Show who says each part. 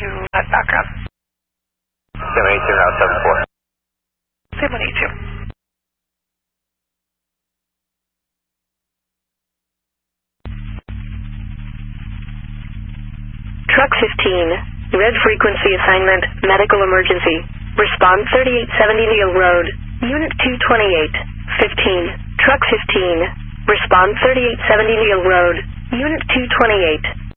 Speaker 1: background.
Speaker 2: 782 now, 74.
Speaker 1: 782.
Speaker 3: Truck 15, red frequency assignment, medical emergency. Respond 3870 Neal Road, Unit 228. 15, Truck 15, respond 3870 Neal Road, Unit 228.